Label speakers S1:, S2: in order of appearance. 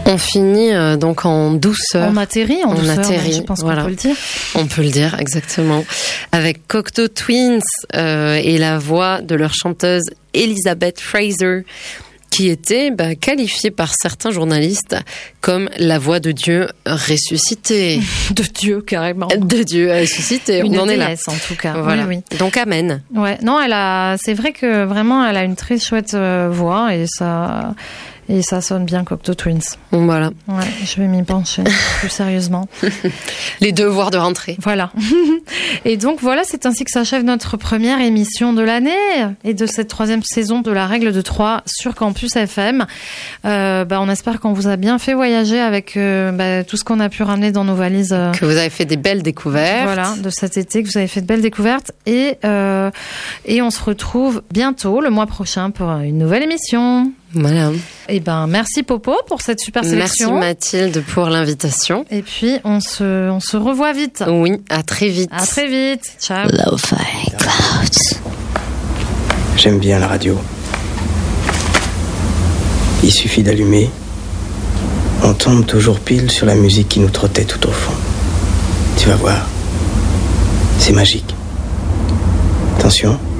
S1: On finit donc en douceur.
S2: On atterrit en douceur, je pense qu'on peut le dire.
S1: On peut le dire, exactement. Avec Cocteau Twins et la voix de leur chanteuse Elizabeth Fraser, qui était qualifiée par certains journalistes comme la voix de Dieu ressuscité.
S2: De Dieu, carrément.
S1: De Dieu ressuscité,
S2: on
S1: en est là.
S2: En tout cas.
S1: Voilà.
S2: Oui.
S1: Donc, amen.
S2: Ouais. Non, c'est vrai que vraiment, elle a une très chouette voix et ça sonne bien, Cocteau Twins.
S1: Voilà.
S2: Ouais, je vais m'y pencher plus sérieusement.
S1: Les devoirs de rentrée.
S2: Voilà. Et donc voilà, c'est ainsi que s'achève notre première émission de l'année et de cette 3e saison de la règle de 3 sur Campus FM. On espère qu'on vous a bien fait voyager avec tout ce qu'on a pu ramener dans nos valises.
S1: Que vous avez fait des belles découvertes.
S2: Voilà, de cet été, que vous avez fait de belles découvertes. Et on se retrouve bientôt, le mois prochain, pour une nouvelle émission.
S1: Voilà.
S2: Et merci Popo pour cette super sélection.
S1: Merci Mathilde pour l'invitation.
S2: Et puis on se revoit vite.
S1: Oui, à très vite.
S2: À très vite. Ciao.
S3: Lo-fi Clouds.
S4: J'aime bien la radio. Il suffit d'allumer. On tombe toujours pile sur la musique qui nous trottait tout au fond. Tu vas voir. C'est magique. Attention.